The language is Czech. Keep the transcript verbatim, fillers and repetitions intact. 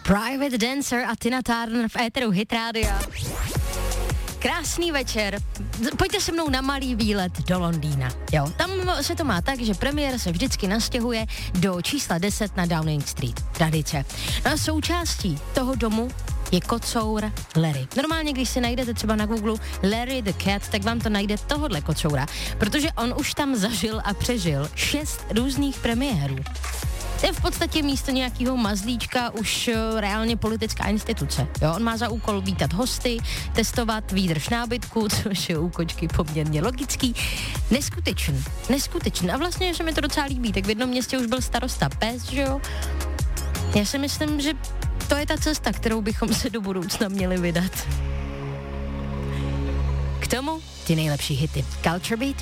Private Dancer a Tina Turner v éteru Hit Rádia. Krásný večer. Pojďte se mnou na malý výlet do Londýna. Jo, tam se to má tak, že premiér se vždycky nastěhuje do čísla deset na Downing Street. Tradice. No a součástí toho domu je kocour Larry. Normálně, když si najdete třeba na Google Larry the Cat, tak vám to najde tohodle kocoura, protože on už tam zažil a přežil šest různých premiérů. To je v podstatě místo nějakého mazlíčka už uh, reálně politická instituce. Jo, on má za úkol vítat hosty, testovat výdrž nábytku, což je u kočky poměrně logický. Neskutečný, neskutečný. A vlastně se mi to docela líbí, tak v jednom městě už byl starosta pes, že jo? Já si myslím, že to je ta cesta, kterou bychom se do budoucna měli vydat. K tomu ty nejlepší hity. Culture Beat.